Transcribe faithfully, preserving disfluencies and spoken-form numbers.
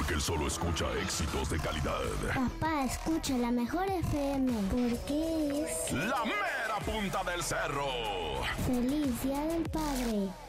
porque él solo escucha éxitos de calidad. Papá, escucha la mejor F M, porque es La mera punta del cerro. Feliz Día del Padre.